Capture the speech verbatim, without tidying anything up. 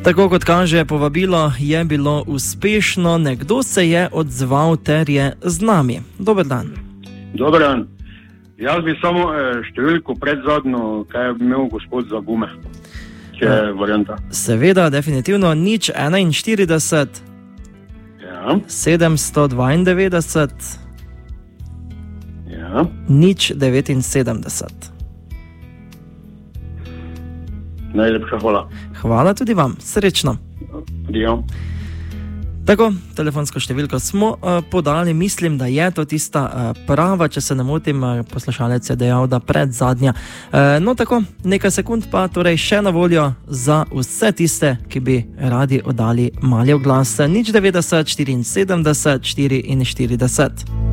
Tako kot kaže povabilo, je bilo uspešno, nekdo se je odzval ter je z nami. Dober dan. Dober dan. Jaz bi samo eh, številko predzadnjo, kaj je imel gospod za gume, če je varianta. Seveda, definitivno, nič enainštirideset, Ja, sedemsto dvaindevetdeset, ja. nič devetinsedemdeset. Najlepša hvala. Hvala tudi vam, srečno. Dio. Tako, telefonsko številko smo uh, podali, mislim, da je to tista uh, prava, če se ne motim, uh, poslušalec je dejal, da pred zadnja. Uh, no tako, nekaj sekund pa torej še na voljo za vse tiste, ki bi radi oddali mali oglas. nič devetdeset, štiriinsedemdeset, štiriinštirideset.